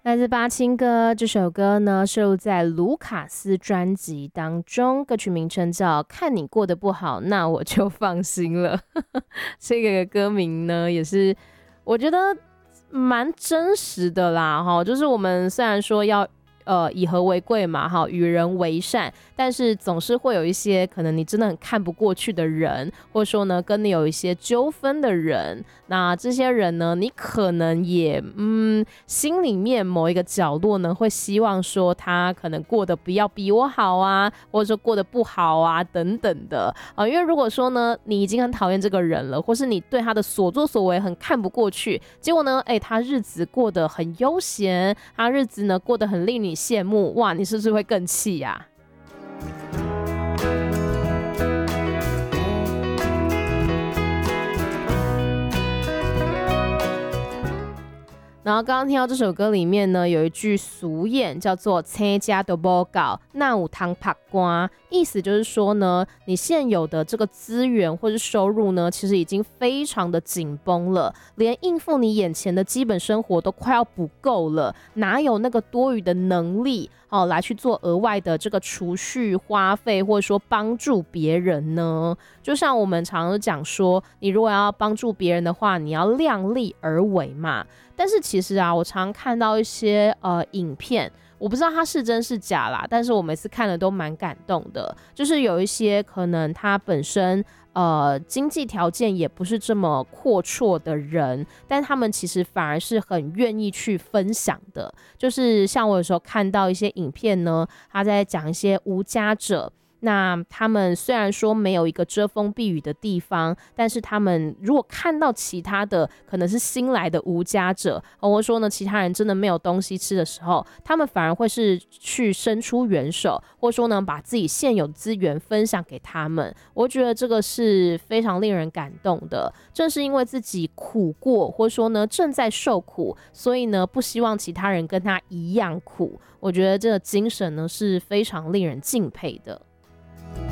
来自巴青哥这首歌呢，收录在卢卡斯专辑当中，歌曲名称叫《看你过得不好，那我就放心了》。这个歌名呢，也是我觉得蛮真实的啦，就是我们虽然说要以和为贵嘛，与人为善，但是总是会有一些可能你真的很看不过去的人，或者说呢跟你有一些纠纷的人，那这些人呢，你可能也心里面某一个角落呢，会希望说他可能过得不要比我好啊，或者说过得不好啊等等的因为如果说呢你已经很讨厌这个人了，或是你对他的所作所为很看不过去，结果呢他日子过得很悠闲，他日子呢过得很令你羡慕，哇，你是不是会更气呀？然后刚刚听到这首歌里面呢，有一句俗谚叫做青家都不搞，那有汤拍瓜，意思就是说呢，你现有的这个资源或是收入呢，其实已经非常的紧绷了，连应付你眼前的基本生活都快要不够了，哪有那个多余的能力来去做额外的这个储蓄花费，或者说帮助别人呢？就像我们常常讲说，你如果要帮助别人的话，你要量力而为嘛。但是其实啊，我常看到一些影片，我不知道它是真是假啦，但是我每次看了都蛮感动的。就是有一些可能他本身经济条件也不是这么阔绰的人，但他们其实反而是很愿意去分享的。就是像我有时候看到一些影片呢，他在讲一些无家者。那他们虽然说没有一个遮风避雨的地方，但是他们如果看到其他的可能是新来的无家者，或者说呢其他人真的没有东西吃的时候，他们反而会是去伸出援手，或者说呢把自己现有资源分享给他们。我觉得这个是非常令人感动的，正是因为自己苦过，或者说呢正在受苦，所以呢不希望其他人跟他一样苦。我觉得这个精神呢是非常令人敬佩的。